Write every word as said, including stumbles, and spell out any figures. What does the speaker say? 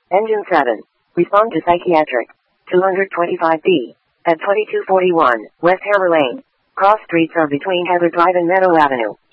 Engine seven. Respond to psychiatric. two twenty-five B. At twenty-two forty-one, West Hammer Lane. Cross streets are between Heather Drive and Meadow Avenue.